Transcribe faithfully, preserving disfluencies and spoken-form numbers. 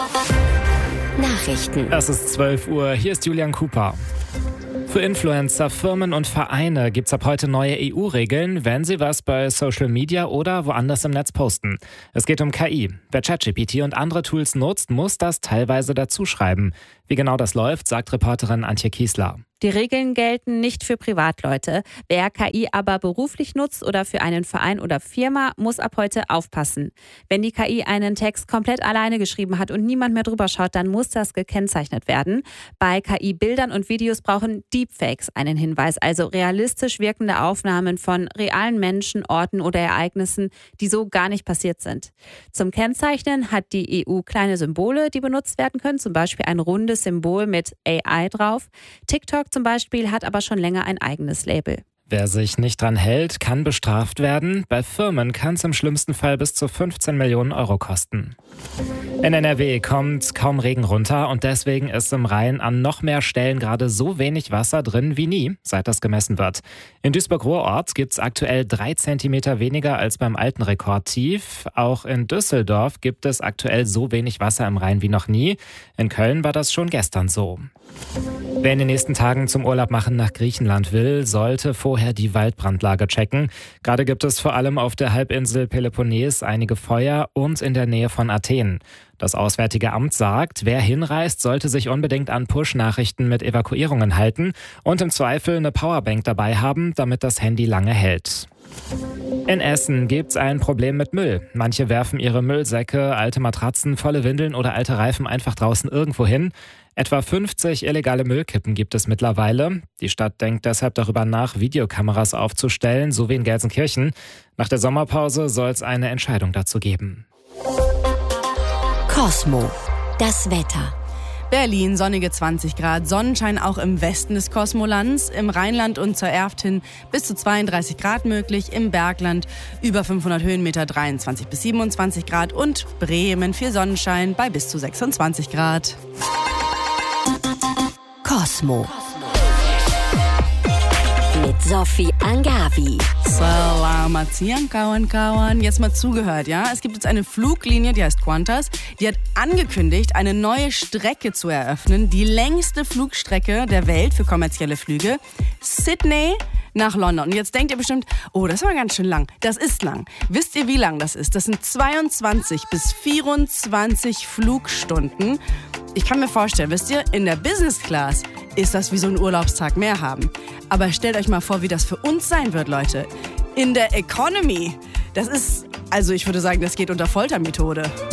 Nachrichten. Es ist zwölf Uhr, hier ist Julian Cooper. Für Influencer, Firmen und Vereine gibt es ab heute neue E U-Regeln, wenn sie was bei Social Media oder woanders im Netz posten. Es geht um K I. Wer ChatGPT und andere Tools nutzt, muss das teilweise dazuschreiben. Wie genau das läuft, sagt Reporterin Antje Kiesler. Die Regeln gelten nicht für Privatleute. Wer K I aber beruflich nutzt oder für einen Verein oder Firma, muss ab heute aufpassen. Wenn die K I einen Text komplett alleine geschrieben hat und niemand mehr drüber schaut, dann muss das gekennzeichnet werden. Bei K I-Bildern und Videos brauchen Deepfakes einen Hinweis, also realistisch wirkende Aufnahmen von realen Menschen, Orten oder Ereignissen, die so gar nicht passiert sind. Zum Kennzeichnen hat die E U kleine Symbole, die benutzt werden können, zum Beispiel ein rundes Symbol mit A I drauf. TikTok zum Beispiel hat aber schon länger ein eigenes Label. Wer sich nicht dran hält, kann bestraft werden. Bei Firmen kann es im schlimmsten Fall bis zu fünfzehn Millionen Euro kosten. In N R W kommt kaum Regen runter und deswegen ist im Rhein an noch mehr Stellen gerade so wenig Wasser drin wie nie, seit das gemessen wird. In Duisburg-Ruhrort gibt es aktuell drei Zentimeter weniger als beim alten Rekordtief. Auch in Düsseldorf gibt es aktuell so wenig Wasser im Rhein wie noch nie. In Köln war das schon gestern so. Wer in den nächsten Tagen zum Urlaub machen nach Griechenland will, sollte vorher die Waldbrandlage checken. Gerade gibt es vor allem auf der Halbinsel Peloponnes einige Feuer und in der Nähe von Athen. Das Auswärtige Amt sagt, wer hinreist, sollte sich unbedingt an Push-Nachrichten mit Evakuierungen halten und im Zweifel eine Powerbank dabei haben, damit das Handy lange hält. In Essen gibt's ein Problem mit Müll. Manche werfen ihre Müllsäcke, alte Matratzen, volle Windeln oder alte Reifen einfach draußen irgendwo hin. Etwa fünfzig illegale Müllkippen gibt es mittlerweile. Die Stadt denkt deshalb darüber nach, Videokameras aufzustellen, so wie in Gelsenkirchen. Nach der Sommerpause soll es eine Entscheidung dazu geben. Cosmo, das Wetter. Berlin, sonnige zwanzig Grad, Sonnenschein auch im Westen des Kosmolands, im Rheinland und zur Erft hin bis zu zweiunddreißig Grad möglich, im Bergland über fünfhundert Höhenmeter dreiundzwanzig bis siebenundzwanzig Grad und Bremen viel Sonnenschein bei bis zu sechsundzwanzig Grad. Cosmo. Mit Sophie Angavi. Selamat siang, kawan-kawan. Jetzt mal zugehört, ja? Es gibt jetzt eine Fluglinie, die heißt Qantas. Die hat angekündigt, eine neue Strecke zu eröffnen. Die längste Flugstrecke der Welt für kommerzielle Flüge. Sydney nach London. Und jetzt denkt ihr bestimmt, oh, das ist aber ganz schön lang. Das ist lang. Wisst ihr, wie lang das ist? Das sind zweiundzwanzig bis vierundzwanzig Flugstunden. Ich kann mir vorstellen, wisst ihr, in der Business Class ist das wie so ein Urlaubstag mehr haben. Aber stellt euch mal vor, wie das für uns sein wird, Leute. In der Economy, das ist, also ich würde sagen, das geht unter Foltermethode.